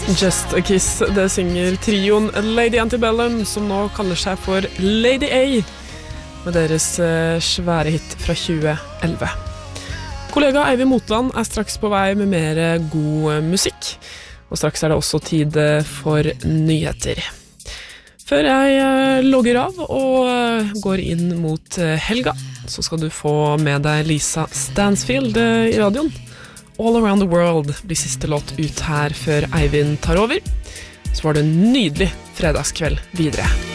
Just a Kiss, det synger trioen Lady Antebellum, som nå kaller seg for Lady A, med deres svære hit fra 2011. Kollega Eivind Motland straks på vei med mer god musikk, og straks det også tid for nyheter. Før jeg logger av og går inn mot helga, så skal du få med deg Lisa Stansfield i radioen. All Around the World blir siste låt ut her før Eivind tar over. Så var det en nydelig fredagskveld videre.